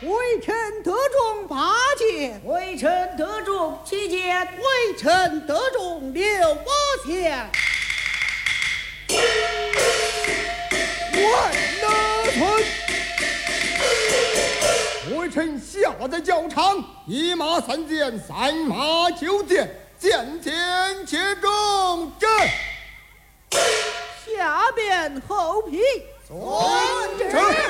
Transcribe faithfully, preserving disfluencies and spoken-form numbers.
微臣得中八箭， 微臣得中七箭， 微臣得中六八枪。 万得村，微臣下在教场，一马三箭，三马九箭，箭箭且中阵。 下边后批。 遵旨。